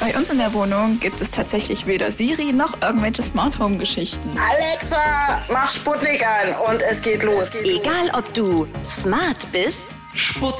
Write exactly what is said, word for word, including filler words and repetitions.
Bei uns in der Wohnung gibt es tatsächlich weder Siri noch irgendwelche Smart Home Geschichten. Alexa, mach Sputnik an und es geht los. Egal ob du smart bist Sputnik.